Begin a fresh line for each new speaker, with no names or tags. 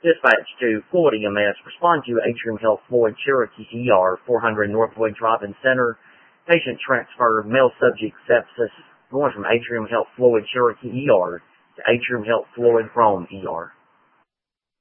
Dispatch to Floyd EMS. Respond to Atrium Health Floyd Cherokee ER, 400 North Floyd Drive-In Center. Patient transfer, male subject sepsis, going from Atrium Health Floyd Cherokee ER to Atrium Health Floyd Rome ER.